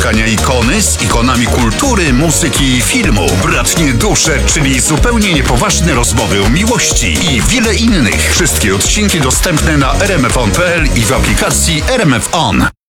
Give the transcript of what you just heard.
spotkania ikony z ikonami kultury, muzyki i filmu, bratnie dusze, czyli zupełnie niepoważne rozmowy o miłości i wiele innych. Wszystkie odcinki dostępne na rmfon.pl i w aplikacji RMF On.